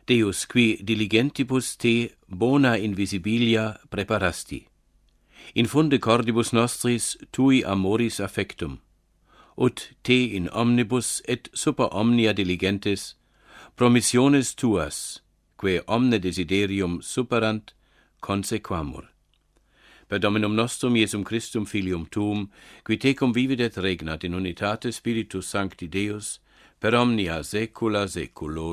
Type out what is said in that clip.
Deus qui diligentibus te bona invisibilia preparasti. Infunde cordibus nostris tui amoris affectum, ut te in omnibus et super omnia diligentes promissiones tuas, quae omne desiderium superant, consequamur. Per Dominum nostrum Iesum Christum Filium tuum, qui tecum vivit et regnat in unitate Spiritus Sancti Deus, per omnia saecula saeculorum.